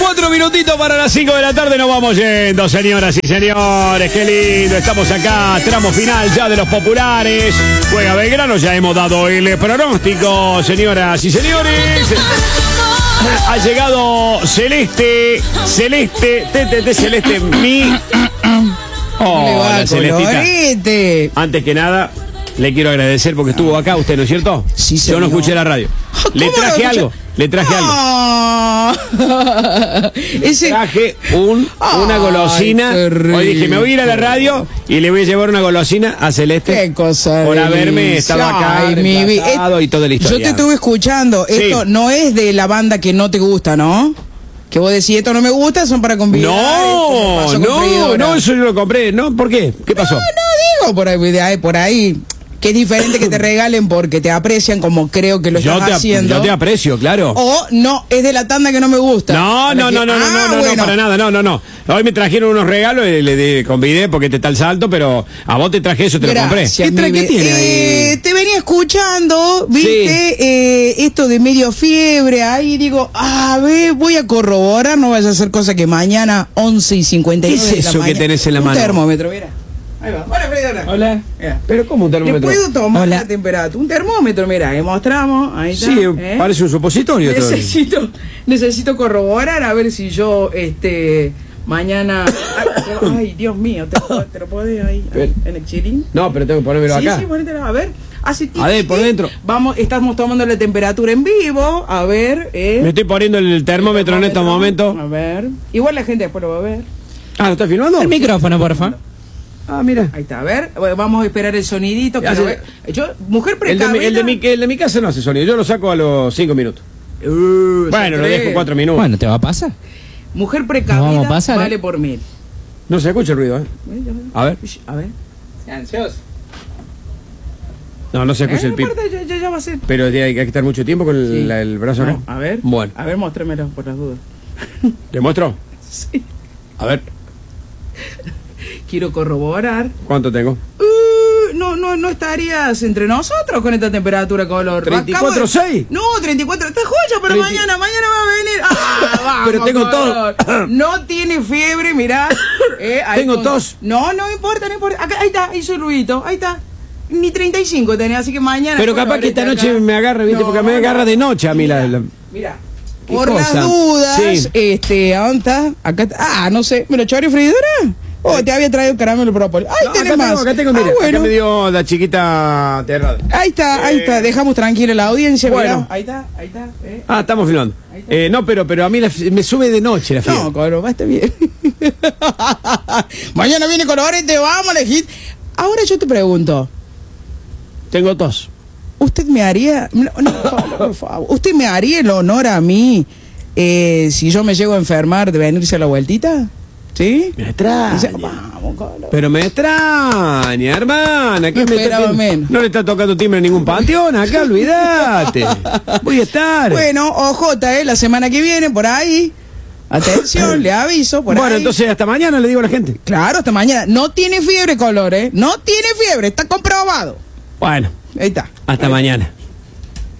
4 minutitos para las 5 de la tarde nos vamos yendo, señoras y señores. Qué lindo, estamos acá, tramo final ya de los populares. Juega Belgrano, ya hemos dado el pronóstico, señoras y señores. Ha llegado Celeste, mi... Hola, Celestita. Antes que nada, le quiero agradecer porque estuvo acá usted, ¿no es cierto? Sí, señor. Yo no escuché la radio. Le traje algo. Traje una golosina. Hoy dije, me voy a ir a la radio y le voy a llevar una golosina a Celeste. Qué cosa. Por haberme estado acá y toda la historia. Yo te estuve escuchando. Sí. Esto no es de la banda que no te gusta, ¿no? Que vos decís, esto no me gusta, son para convidar. No, eso yo lo compré. ¿No? ¿Por qué? ¿Qué pasó? No, digo, por ahí. Que es diferente que te regalen porque te aprecian como creo que lo estás haciendo. Yo te aprecio, claro. O no, es de la tanda que no me gusta. No, para nada, no. Hoy me trajeron unos regalos y le convidé porque te está el salto, pero a vos te traje eso, te lo compré. ¿Qué tiene ahí? Te venía escuchando, viste, sí. Esto de medio fiebre, ahí digo, a ver, voy a corroborar, no vaya a hacer cosa que mañana 11:59 ¿Qué es eso que tenés en la mano? Un termómetro, mira. Ahí va. Hola, Freidora. Hola. Mira. ¿Pero cómo un termómetro? ¿Le puedo tomar la temperatura? Un termómetro, mira, le mostramos. Ahí está. Sí, parece un supositorio. Necesito corroborar a ver si yo, mañana... Ay, Dios mío, ¿te lo podés ahí en el chilín? No, pero tengo que ponérmelo acá. Sí, ponételo, a ver. A ver, por dentro. Estamos tomando la temperatura en vivo, a ver. Me estoy poniendo el termómetro en estos momentos. A ver. Igual la gente después lo va a ver. ¿Lo está filmando? El micrófono, porfa. Mira. Ahí está, a ver, vamos a esperar el sonidito. Mujer precavida. El de mi casa no hace sonido, yo lo saco a los 5 minutos. Bueno, lo dejo 4 minutos. Bueno, ¿te va a pasar? Mujer precavida vale por 1000. No se escucha el ruido, A ver. Ansioso. No se escucha el pip. Ya va a ser. Pero hay que estar mucho tiempo con el brazo acá. A ver. Bueno. A ver, muéstramelo por las dudas. ¿Te muestro? Sí. A ver. Quiero corroborar. ¿Cuánto tengo? No estarías entre nosotros con esta temperatura, color. 34,6. No, 34. Está joya, pero mañana va a venir. Vamos, pero tengo tos. No tiene fiebre, mirá. Tengo tos. No importa. Acá, ahí está, hizo el ruidito. Ahí está. Ni 35 tenés, así que mañana. Pero capaz que esta noche me agarre, ¿viste? Porque me agarra de noche a mí Mira. Por las dudas, ¿a dónde está? Acá está. No sé. ¿Me lo echó freidora? Te había traído caramelo própolis. Tenés más. Acá tengo, mira. Acá me dio la chiquita terrada. Ahí está. Dejamos tranquila la audiencia. Bueno. Mirá. Ahí está. Estamos filmando. No, pero a mí me sube de noche la fiebre. No, cabrón, va a estar bien. Mañana viene Colores y te vamos a elegir. Ahora yo te pregunto. Tengo tos. ¿Usted me haría... No, por favor. ¿Usted me haría el honor a mí si yo me llego a enfermar de venirse a la vueltita? ¿Sí? Me extraña. Pero me extraña, hermana. ¿Qué no le está tocando timbre en ningún panteón acá, olvídate. Voy a estar. Bueno, OJ, la semana que viene, por ahí. Atención, le aviso, por ahí. Bueno, entonces hasta mañana le digo a la gente. Claro, hasta mañana. No tiene fiebre, color, No tiene fiebre, está comprobado. Bueno. Ahí está. Hasta mañana.